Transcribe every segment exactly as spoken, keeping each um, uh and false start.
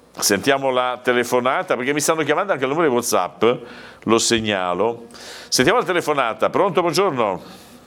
Sentiamo la telefonata, perché mi stanno chiamando anche al numero di WhatsApp, lo segnalo. Sentiamo la telefonata. Pronto, buongiorno.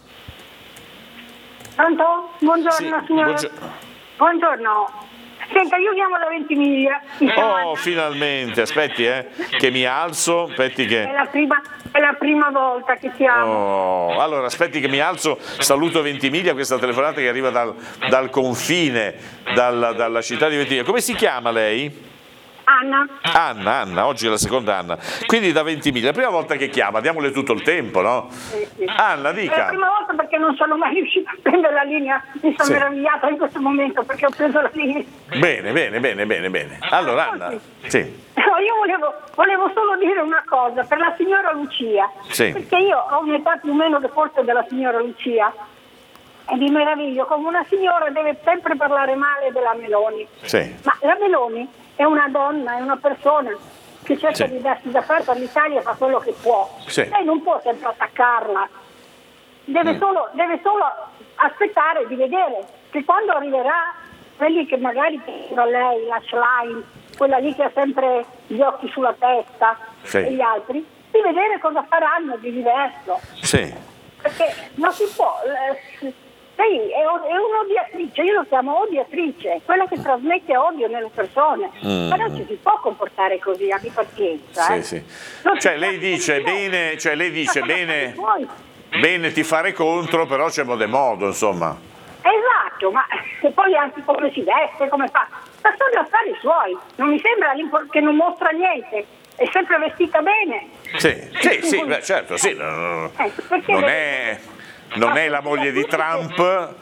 Pronto? Buongiorno, Sì, signora. buongiorno. Buongiorno. Senta, io chiamo da Ventimiglia. Oh, finalmente. Aspetti, eh, che mi alzo. Aspetti che... È la prima, è la prima volta che chiamo. Oh, allora, aspetti che mi alzo. Saluto Ventimiglia, questa telefonata che arriva dal, dal confine, dalla, dalla città di Ventimiglia. Come si chiama lei? Anna. Anna, Anna, oggi è la seconda Anna. Quindi da Ventimiglia, la prima volta che chiama, diamole tutto il tempo, no? Sì, sì. Anna, È la dica. prima volta perché non sono mai riuscita a prendere la linea. Mi sono Sì. meravigliata in questo momento perché ho preso la linea. Bene, bene, bene, bene, bene. Allora, Anna, sì. No, io volevo, volevo solo dire una cosa per la signora Lucia. Sì. Perché io ho un'età più o meno che forse della signora Lucia. E mi meraviglio, come una signora deve sempre parlare male della Meloni. Sì. Ma la Meloni è una donna, è una persona che cerca Sì. di darsi da fare per l'Italia e fa quello che può. Sì. Lei non può sempre attaccarla, deve, Mm. solo, deve solo aspettare di vedere che quando arriverà quelli che magari da lei, la Schlein, quella lì che ha sempre gli occhi sulla testa, Sì. e gli altri, di vedere cosa faranno di diverso. Sì. Perché non si può. eh, Lei è, è un'odiatrice, io lo chiamo odiatrice, quella che trasmette odio nelle persone. Mm. Ma non ci si può comportare così, abbi pazienza. Sì, eh. sì. Non Cioè si lei può- dice no. bene, cioè lei dice Ma bene, poi- bene ti fare contro, però c'è modo e modo, insomma. Esatto, ma e poi anche come si veste, come fa. Ma sono gli affari suoi, non mi sembra l'impor- che non mostra niente, è sempre vestita bene. Sì, sì, sì, beh, certo, sì. Non, Eh, perché non le- è, non è la moglie di Trump,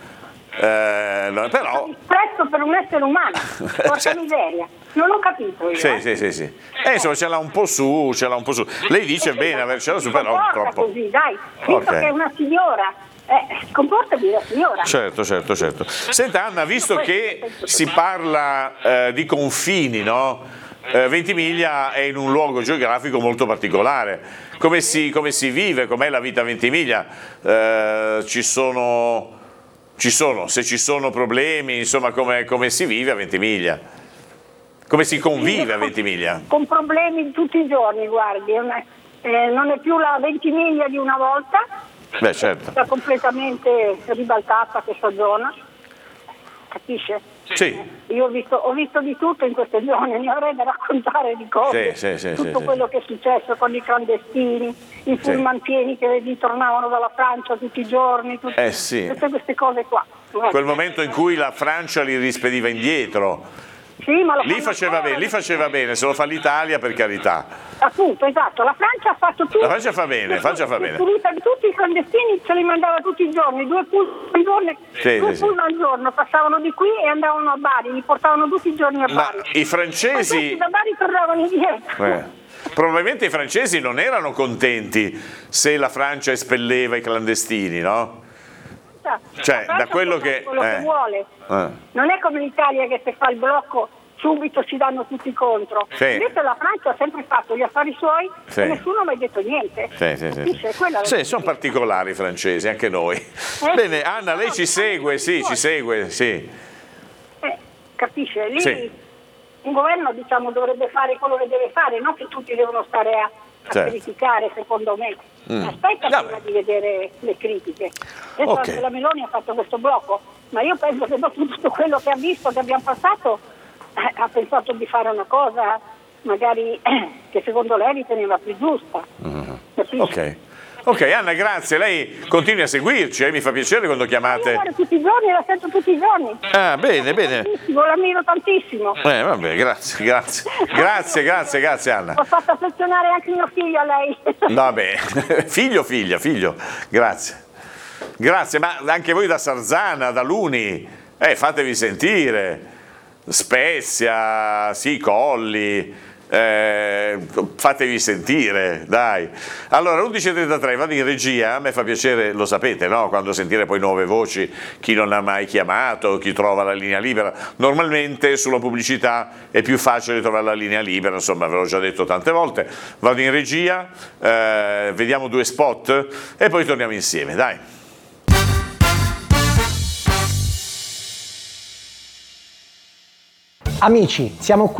eh, no, però... Disprezzo per un essere umano, porca Cioè- miseria, non ho capito io. Sì, eh. sì, sì, sì. Eh, insomma, ce l'ha un po' su, ce l'ha un po' su. Lei dice bene avercela su, però comporta troppo. così, dai, visto Ok. che è una signora, eh, comportati da signora. Certo, certo, certo. Senta Anna, visto che si parla eh, di confini, no? Eh, Ventimiglia è in un luogo geografico molto particolare. Come si, come si vive? Com'è la vita a Ventimiglia? Eh, ci sono, ci sono, se ci sono problemi, insomma, come, come si vive a Ventimiglia? Come si convive a Ventimiglia? Con problemi tutti i giorni, guardi, non è, eh, non è più la Ventimiglia di una volta, Beh, certo. sta completamente ribaltata questa zona, capisce? Sì. Io ho visto, ho visto di tutto in queste zone, mi avrei da raccontare di cose, Sì, sì, sì, tutto sì, quello che è successo con i clandestini, i fulmantieri che ritornavano dalla Francia tutti i giorni, tutte, Eh sì. tutte queste cose qua. Quel momento in cui la Francia li rispediva indietro. Sì, ma lo Lì fanno faceva ancora. bene, lì faceva bene, se lo fa l'Italia per carità. Appunto, esatto, la Francia ha fatto tutto. La Francia fa bene, la Francia fa bene. Tutti i clandestini ce li mandava tutti i giorni, due pullman al giorno, Sì, due sì, sì. pullman al giorno, passavano di qui e andavano a Bari, li portavano tutti i giorni a Ma Bari. i Poi tutti francesi, da Bari tornavano indietro. eh, probabilmente i francesi non erano contenti se la Francia espelleva i clandestini, no? Cioè, La Francia da quello può fare che- quello eh. che vuole. Eh. Non è come l'Italia che se fa il blocco subito si danno tutti contro. Sì. Invece la Francia ha sempre fatto gli affari suoi Sì. e nessuno ha mai detto niente. Sì, sì, sì, Capisce? sì. Quella è la Sì, sono differenza. particolari i francesi, anche noi. Bene, Anna, lei ci segue, sì, ci segue, sì. Eh, capisce? Lì Sì. un governo diciamo dovrebbe fare quello che deve fare, non che tutti devono stare a, a Certo. criticare, secondo me. Mm. Aspetta Vabbè. prima di vedere le critiche. Adesso Ok. anche la Meloni ha fatto questo blocco, ma io penso che dopo tutto quello che ha visto, che abbiamo passato, eh, ha pensato di fare una cosa magari eh, che secondo lei riteneva più giusta. Capisce? Ok. Ok, Anna, grazie. Lei continui a seguirci, eh, mi fa piacere quando Io chiamate. guardo tutti i giorni, la sento tutti i giorni. Ah, bene, bene. Tantissimo, l'ammiro tantissimo. Eh, vabbè, grazie, grazie. Grazie, grazie, grazie Anna. Ho fatto affezionare anche mio figlio a lei. Vabbè, figlio, figlia, figlio, grazie. Grazie, ma anche voi da Sarzana, da Luni, eh, fatevi sentire. Spezia, sì, Colli, eh, fatevi sentire, dai. Allora, undici e trentatré, vado in regia, a me fa piacere, lo sapete, no? Quando sentire poi nuove voci, chi non ha mai chiamato, chi trova la linea libera. Normalmente sulla pubblicità è più facile trovare la linea libera, insomma, ve l'ho già detto tante volte. Vado in regia, eh, vediamo due spot e poi torniamo insieme, dai. Amici, siamo qui